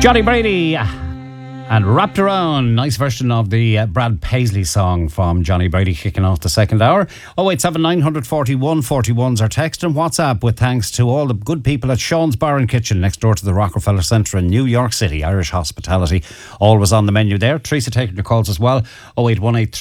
Johnny Brady and Wrapped Around. Nice version of the Brad Paisley song from Johnny Brady kicking off the second hour. 087 941 41's our text and WhatsApp, with thanks to all the good people at Sean's Bar and Kitchen next door to the Rockefeller Centre in New York City. Irish hospitality always on the menu there. Teresa taking your calls as well. 0818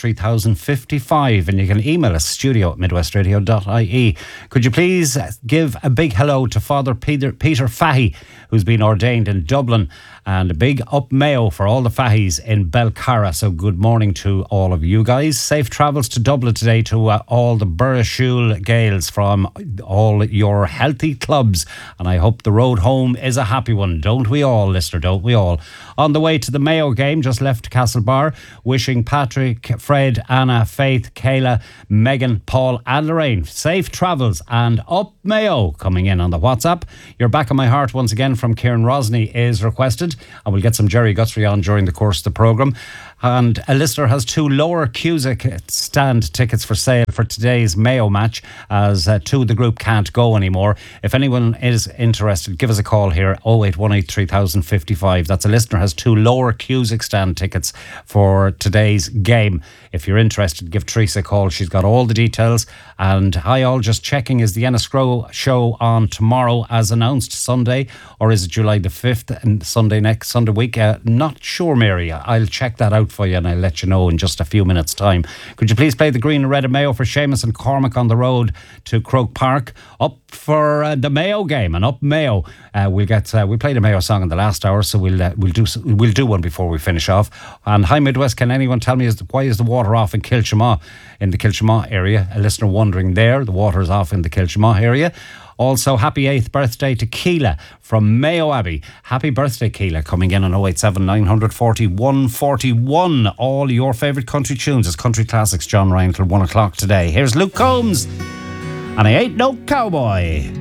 3055, and you can email us studio@midwestradio.ie. Could you please give a big hello to Father Peter Fahy, who's been ordained in Dublin, and a big up Mayo for all the Fahys in Belcarra. So good morning to all of you guys. Safe travels to Dublin today to all the Burrishoole Gaels from all your healthy clubs, and I hope the road home is a happy one. Don't we all, listener, don't we all? On the way to the Mayo game, just left Castlebar, wishing Patrick, Fred, Anna, Faith, Kayla, Megan, Paul and Lorraine safe travels and up Mayo. Coming in on the WhatsApp, You're Back in My Heart once again from Kieran Rosney is requested, and we'll get some Jerry Guthrie on during the course of the programme. And a listener has 2 Lower Cusack stand tickets for sale for today's Mayo match, as 2 of the group can't go anymore. If anyone is interested, give us a call here, 0818 3055. That's a listener has 2 Lower Cusack stand tickets for today's game. If you're interested, give Teresa a call. She's got all the details. And hi all, just checking, is the Enniscrow show on tomorrow as announced Sunday, or is it July the 5th and next Sunday week? Not sure, Mary. I'll check that out for you and I'll let you know in just a few minutes' time. Could you please play the Green and Red of Mayo for Seamus and Cormac on the road to Croke Park? Up for the Mayo game, and up Mayo. We played a Mayo song in the last hour, so we'll do one before we finish off. And hi Midwest, can anyone tell me why is the water off in Kilchamaugh, in the Kilchamaugh area? A listener wondering there, the water is off in the Kilchamaugh area. Also, happy 8th birthday to Keela from Mayo Abbey. Happy birthday, Keela, coming in on 087 941 41. All your favourite country tunes as country classics. John Ryan till 1 o'clock today. Here's Luke Combs, and I Ain't No Cowboy.